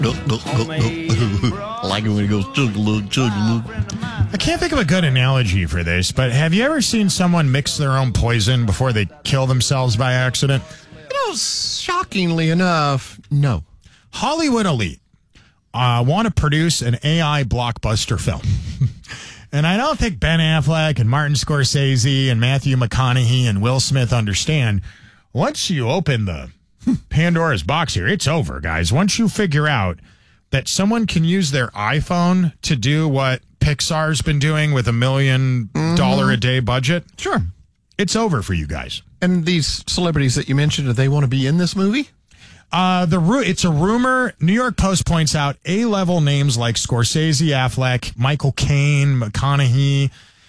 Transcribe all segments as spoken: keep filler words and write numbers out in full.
I like it when he goes chug-a-lug, chug-a-lug. I can't think of a good analogy for this, but have you ever seen someone mix their own poison before they kill themselves by accident? You know, shockingly enough, no. Hollywood elite uh, want to produce an A I blockbuster film. And I don't think Ben Affleck and Martin Scorsese and Matthew McConaughey and Will Smith understand, once you open the Pandora's box here, it's over, guys. Once you figure out that someone can use their iPhone to do what Pixar's been doing with a million dollar a day budget, Sure. it's over for you guys. And these celebrities that you mentioned, do they want to be in this movie? Uh, the ru- It's a rumor. New York Post points out A-level names like Scorsese, Affleck, Michael Caine, McConaughey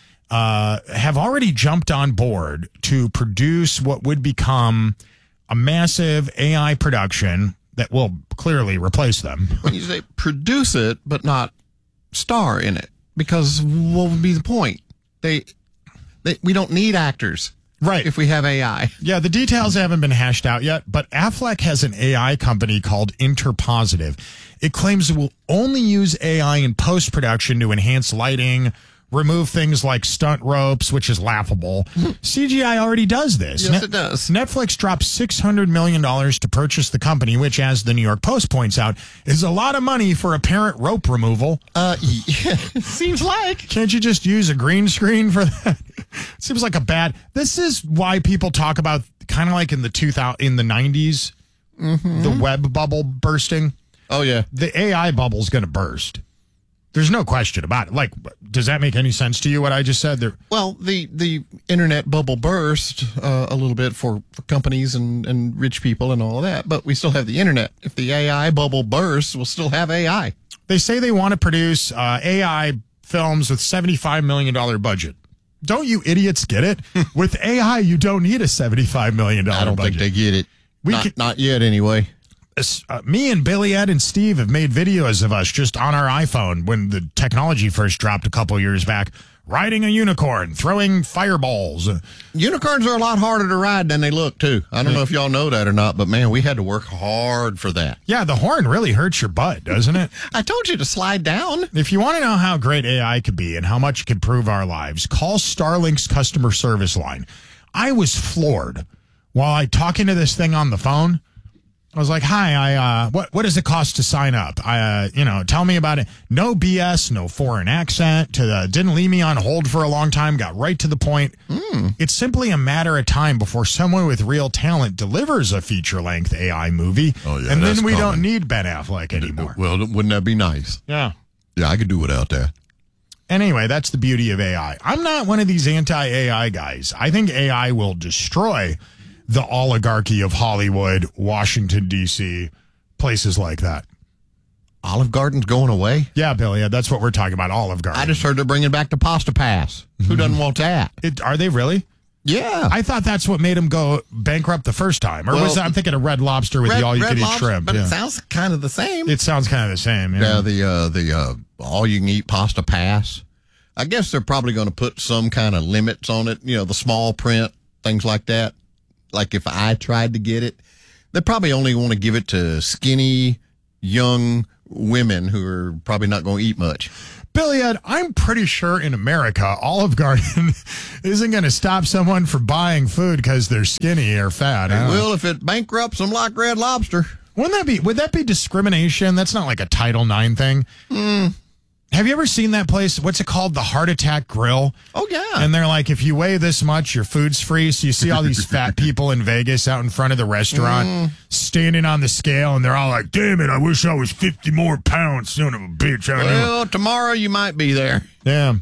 uh, have already jumped on board to produce what would become a massive A I production that will clearly replace them. When you say produce it, but not star in it, because what would be the point? They, they we don't need actors. Right. If we have A I. Yeah, the details haven't been hashed out yet, but Affleck has an A I company called Interpositive. It claims it will only use A I in post-production to enhance lighting, remove things like stunt ropes, which is laughable. C G I already does this. Yes, Net- it does. Netflix dropped six hundred million dollars to purchase the company, which, as the New York Post points out, is a lot of money for apparent rope removal. Uh, yeah, seems like. Can't you just use a green screen for that? Seems like a bad. This is why people talk about, kind of like in the two thousand in the nineties, mm-hmm. the web bubble bursting. Oh yeah, the A I bubble's going to burst. There's no question about it. Like, does that make any sense to you, what I just said? There. Well, the, the internet bubble burst uh, a little bit for, for companies and, and rich people and all of that, but we still have the internet. If the A I bubble bursts, we'll still have A I. They say they want to produce uh, A I films with seventy-five million dollars budget. Don't you idiots get it? With A I, you don't need a seventy-five million dollars I don't budget. think they get it. We not, can, not yet, anyway. Uh, me and Billy Ed and Steve have made videos of us just on our iPhone when the technology first dropped a couple years back, riding a unicorn, throwing fireballs. Unicorns are a lot harder to ride than they look, too. I don't know if y'all know that or not, but, man, we had to work hard for that. Yeah, the horn really hurts your butt, doesn't it? I told you to slide down. If you want to know how great A I could be and how much it could improve our lives, call Starlink's customer service line. I was floored while I talking to this thing on the phone. I was like, hi, I, uh, what, what does it cost to sign up? I, uh, you know, tell me about it. No B S, no foreign accent, to the, didn't leave me on hold for a long time, got right to the point. Mm. It's simply a matter of time before someone with real talent delivers a feature-length A I movie. Oh, yeah, and that's then we common. don't need Ben Affleck anymore. Well, wouldn't that be nice? Yeah. Yeah, I could do without that. Anyway, that's the beauty of A I. I'm not one of these anti-A I guys. I think A I will destroy the oligarchy of Hollywood, Washington, D C, places like that. Olive Garden's going away? Yeah, Bill, yeah, that's what we're talking about, Olive Garden. I just heard they're bringing back the Pasta Pass. Mm-hmm. Who doesn't want that? It, are they really? Yeah. I thought that's what made them go bankrupt the first time. Or well, was that, I'm thinking of Red Lobster with Red, the all-you-can-eat Lobster, shrimp. But yeah. it sounds kind of the same. It sounds kind of the same, yeah. Yeah, the, uh, the uh, all-you-can-eat Pasta Pass. I guess they're probably going to put some kind of limits on it, you know, the small print, things like that. Like if I tried to get it, they probably only want to give it to skinny, young women who are probably not going to eat much. Billy Ed, I'm pretty sure in America, Olive Garden isn't going to stop someone from buying food because they're skinny or fat. It will if it bankrupts them like Red Lobster. Wouldn't that be, would that be discrimination? That's not like a Title nine thing. Mm. Have you ever seen that place? What's it called? The Heart Attack Grill? Oh, yeah. And they're like, if you weigh this much, your food's free. So you see all these fat people in Vegas out in front of the restaurant mm. standing on the scale, and they're all like, damn it, I wish I was fifty more pounds, son of a bitch. I well, know. Tomorrow you might be there. Yeah.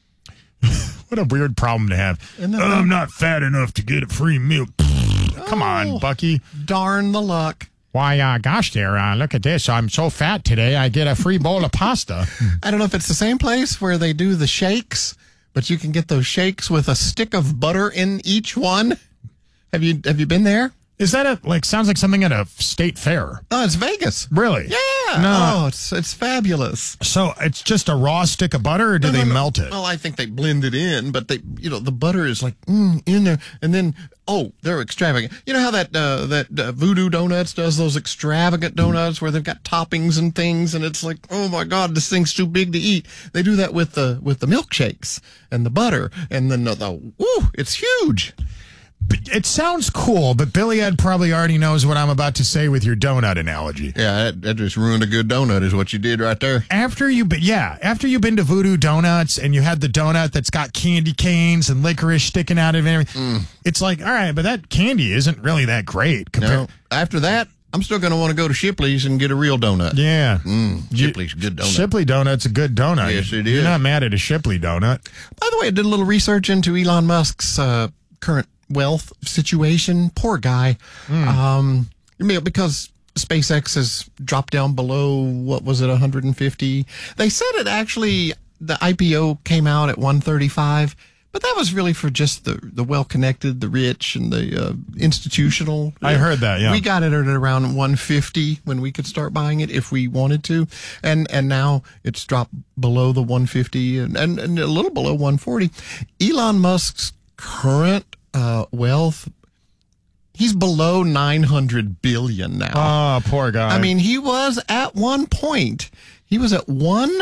What a weird problem to have. Oh, I'm not fat enough to get a free meal. Oh, come on, Bucky. Darn the luck. Why, uh, gosh, there, uh, look at this. I'm so fat today, I get a free bowl of pasta. I don't know if it's the same place where they do the shakes, but you can get those shakes with a stick of butter in each one. Have you have you been there? Is that a, like, sounds like something at a state fair? Oh, it's Vegas. Really? Yeah. No. Oh, it's it's fabulous. So it's just a raw stick of butter, or do no, they no, no. melt it? Well, I think they blend it in, but they, you know, the butter is like mm, in there, and then Oh, they're extravagant. You know how that uh, that uh, Voodoo Donuts does those extravagant donuts where they've got toppings and things, and it's like, oh my God, this thing's too big to eat. They do that with the with the milkshakes and the butter, and then the, the woo, it's huge. It sounds cool, but Billy Ed probably already knows what I'm about to say with your donut analogy. Yeah, that, that just ruined a good donut, is what you did right there. After you, yeah, after you've been to Voodoo Donuts and you had the donut that's got candy canes and licorice sticking out of it, mm. it's like, all right, but that candy isn't really that great. Compared- no, after that, I'm still going to want to go to Shipley's and get a real donut. Yeah. Mm, Shipley's, good donut. Shipley Donut's a good donut. Yes, it is. You're not mad at a Shipley donut. By the way, I did a little research into Elon Musk's uh, current wealth situation. Poor guy. Mm. Um, because SpaceX has dropped down below, what was it, one hundred fifty? They said it actually, the I P O came out at one thirty-five, but that was really for just the, the well-connected, the rich, and the uh, institutional. I heard that, yeah. We got it at around one fifty when we could start buying it if we wanted to. And and now it's dropped below the one fifty and, and, and a little below one forty. Elon Musk's current uh, wealth, he's below nine hundred billion now. Oh, poor guy. I mean, he was at one point, he was at one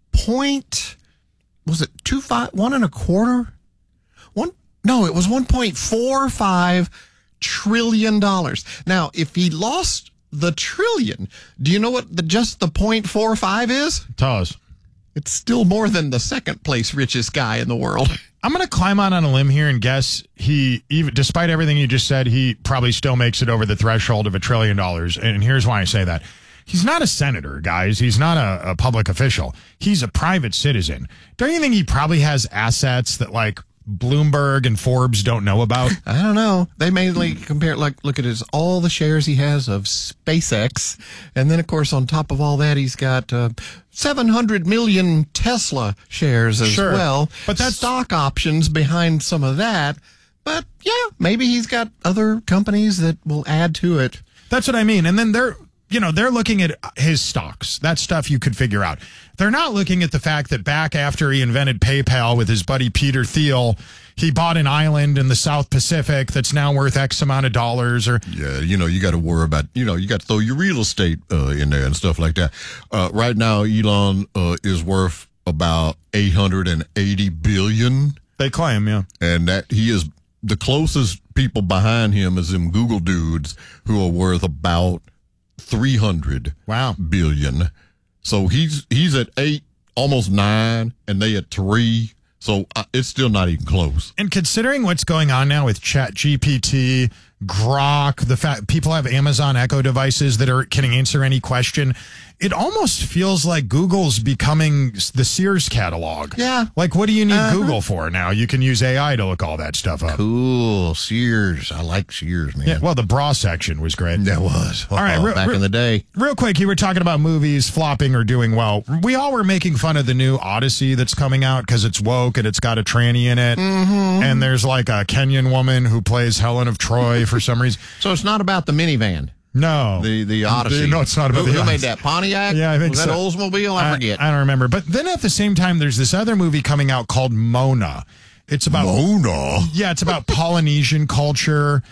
point, was it two five, one and a quarter? One, no, it was one point four five trillion dollars. Now, if he lost the trillion, do you know what the just the point four five is? Tell us. It's still more than the second place richest guy in the world. I'm going to climb out on a limb here and guess he, even despite everything you just said, he probably still makes it over the threshold of a trillion dollars. And here's why I say that. He's not a senator, guys. He's not a, a public official. He's a private citizen. Don't you think he probably has assets that, like, Bloomberg and Forbes don't know about? I don't know. They mainly compare, like, look at his all the shares he has of SpaceX, and then of course on top of all that he's got uh, seven hundred million Tesla shares as sure. well. But that's stock options behind some of that. But yeah, maybe he's got other companies that will add to it. That's what I mean. And then they're, you know, they're looking at his stocks. That's stuff you could figure out. They're not looking at the fact that back after he invented PayPal with his buddy Peter Thiel, he bought an island in the South Pacific that's now worth X amount of dollars. Or yeah, you know, you got to worry about, you know, you got to throw your real estate uh, in there and stuff like that. Uh, right now, Elon uh, is worth about eight hundred eighty billion. They claim, yeah. And that he is the closest people behind him is them Google dudes who are worth about three hundred wow. billion. So he's he's at eight, almost nine, and they at three. So uh, it's still not even close. And considering what's going on now with Chat G P T, Grok, the fact people have Amazon Echo devices that are can answer any question, it almost feels like Google's becoming the Sears catalog. Yeah. Like, what do you need uh-huh. Google for now? You can use A I to look all that stuff up. Cool. Sears. I like Sears, man. Yeah, well, the bra section was great. That was. All right. Oh, Re- back re- in the day. Real quick, you were talking about movies flopping or doing well. We all were making fun of the new Odyssey that's coming out because it's woke and it's got a tranny in it. Mm-hmm. And there's like a Kenyan woman who plays Helen of Troy for some reason. So it's not about the minivan. No. The the Odyssey. No, it's not about who, the Who Odyssey. made that? Pontiac? Yeah, I think Was so. that Oldsmobile? I, I forget. I don't remember. But then at the same time, there's this other movie coming out called Mona. It's about Mona? Yeah, it's about Polynesian culture.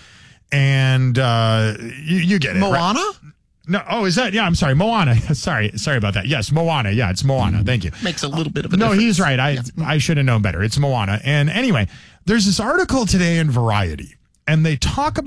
And uh, you, you get it. Moana? Right? No, oh, is that? Yeah, I'm sorry. Moana. sorry. Sorry about that. Yes, Moana. Yeah, it's Moana. Thank you. Makes a little bit of a No, difference. he's right. I, Yeah. I should have known better. It's Moana. And anyway, there's this article today in Variety, and they talk about